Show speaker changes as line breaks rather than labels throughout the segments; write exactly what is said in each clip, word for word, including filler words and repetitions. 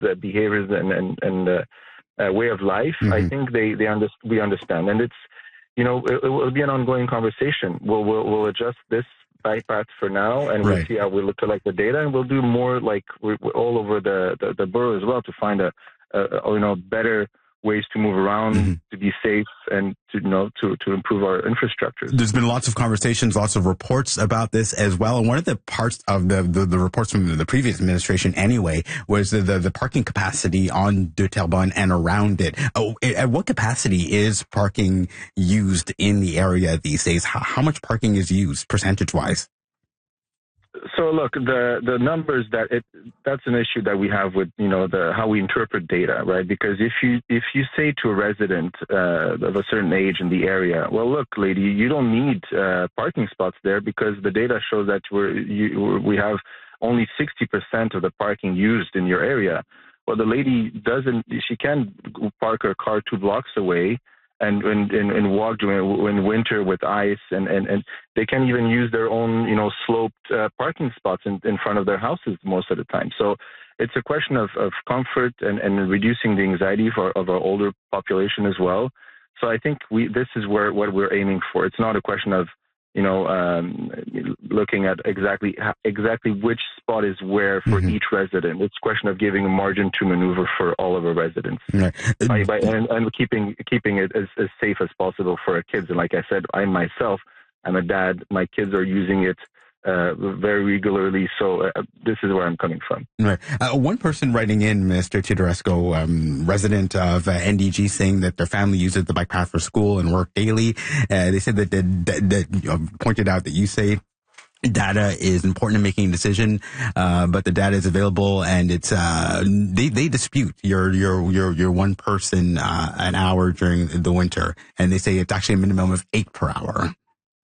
the behaviors and and, and uh, uh, way of life, mm-hmm. I think they they under, we understand, and it's you know it, it will be an ongoing conversation. We'll we'll, we'll adjust this bike path for now, and we'll right. see how we look collect the data, and we'll do more like we're, we're all over the, the the borough as well to find a, a, a you know better ways to move around, mm-hmm. to be safe, and to you know to to improve our infrastructure.
There's been lots of conversations, lots of reports about this as well. And one of the parts of the the, the reports from the previous administration, anyway, was the, the the parking capacity on de Terrebonne and around it. Oh, at what capacity is parking used in the area these days? How, how much parking is used percentage wise?
So look, the the numbers that it that's an issue that we have with you know the how we interpret data, right? Because if you if you say to a resident uh, of a certain age in the area, well, look, lady, you don't need uh, parking spots there because the data shows that we're you, we have only sixty percent of the parking used in your area. Well, the lady doesn't; she can park her car two blocks away. And, and, and walk during in winter with ice, and, and, and they can even use their own, you know, sloped uh, parking spots in, in front of their houses most of the time. So it's a question of, of comfort and, and reducing the anxiety for of our older population as well. So I think we this is where what we're aiming for. It's not a question of, you know, um, looking at exactly exactly which spot is where for mm-hmm. each resident. It's a question of giving a margin to maneuver for all of our residents, right. by, by, and, and keeping keeping it as, as safe as possible for our kids. And like I said, I myself, I'm a dad. My kids are using it uh, very regularly, so uh, this is where I'm coming from.
Right. Uh, one person writing in, Mister Teodorescu, um, resident of uh, N D G, saying that their family uses the bike path for school and work daily. Uh, they said that, that, that, that you know, pointed out that you say data is important in making a decision, uh, but the data is available, and it's uh, they they dispute your your your your one person uh, an hour during the winter, and they say it's actually a minimum of eight per hour.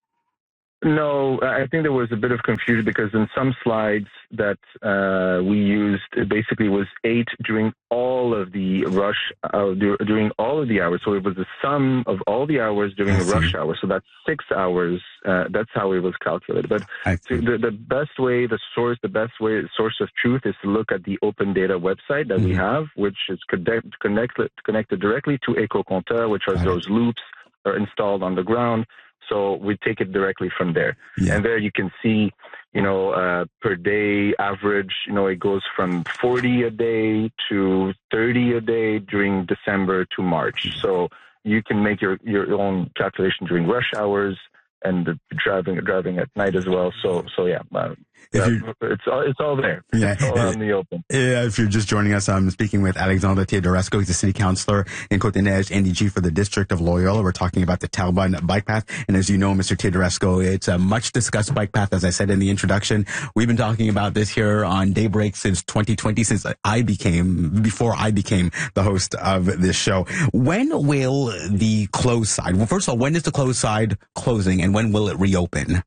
No, I think there was a bit of confusion because in some slides that uh, we used, it basically was eight during all of the rush, uh, during all of the hours. So it was the sum of all the hours during the rush hour. So that's six hours. Uh, that's how it was calculated. But to, the, the best way, the source, the best way, source of truth is to look at the Open Data website that mm-hmm. we have, which is connect, connected, connected directly to EcoCompteur, which are right. those loops that are installed on the ground. So we take it directly from there. Yeah. And there you can see, you know, uh, per day average, you know, it goes from forty a day to thirty a day during December to March. So you can make your, your own calculation during rush hours and the driving driving at night as well. So so yeah, uh, uh, it's all it's all there.
Yeah,
it's all out in the open.
Yeah, if you're just joining us, I'm speaking with Alexandre Teodorescu. He's a city councillor in Côte-des-Neiges, N D G for the district of Loyola. We're talking about the Terrebonne bike path, and as you know, Mister Teodorescu, it's a much discussed bike path. As I said in the introduction, we've been talking about this here on Daybreak since twenty twenty, since I became before I became the host of this show. When will the closed side? Well, first of all, when is the closed side closing, and when will it reopen?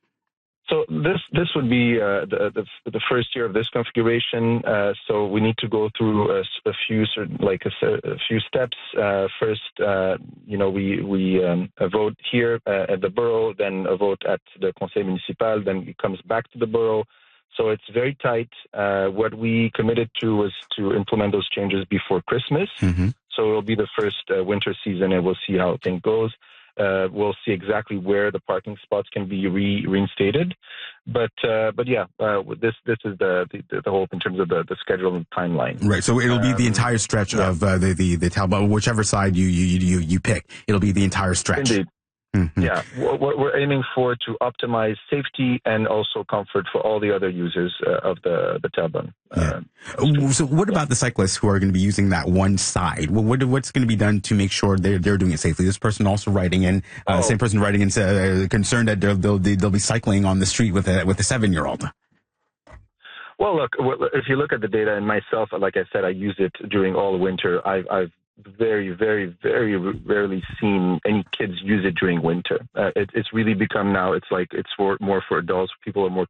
So this this would be uh, the, the the first year of this configuration. Uh, so we need to go through a, a few certain, like a, a few steps. Uh, first, uh, you know, we we um, a vote here uh, at the borough, then a vote at the Conseil municipal, then it comes back to the borough. So it's very tight. Uh, what we committed to was to implement those changes before Christmas. Mm-hmm. So it'll be the first uh, winter season, and we'll see how things goes. Uh, we'll see exactly where the parking spots can be re- reinstated, but uh, but yeah, uh, this this is the, the the hope in terms of the, the schedule and timeline.
Right. So it'll be um, the entire stretch yeah. of uh, the the the Talbot, whichever side you you you you pick. It'll be the entire stretch.
Indeed. Mm-hmm. Yeah, what we're aiming for to optimize safety and also comfort for all the other users uh, of the the Terrebonne.
Yeah. Uh, so, what about the cyclists who are going to be using that one side? Well, what what's going to be done to make sure they're they're doing it safely? This person also writing in, uh, oh. same person writing in, uh, concerned that they'll, they'll they'll be cycling on the street with a with a seven year old.
Well, look, if you look at the data, and myself, like I said, I use it during all winter. I've I've very, very, very rarely seen any kids use it during winter. Uh, it, it's really become now, it's like it's for, more for adults. People are more